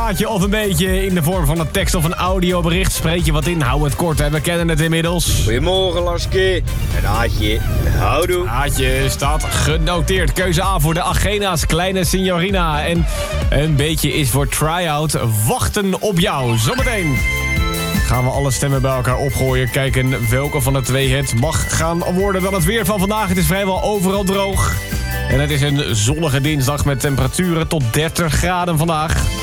plaatje of een beetje in de vorm van een tekst of een audiobericht. Spreek je wat in, hou het kort, hè. We kennen het inmiddels. Goedemorgen, Laske. Een haatje. Houdoe. Haatje staat genoteerd. Keuze A voor de Agena's kleine signorina. En een beetje is voor try-out. Wachten op jou. Zometeen gaan we alle stemmen bij elkaar opgooien. Kijken welke van de twee het mag gaan worden dan het weer van vandaag. Het is vrijwel overal droog. En het is een zonnige dinsdag met temperaturen tot 30 graden vandaag.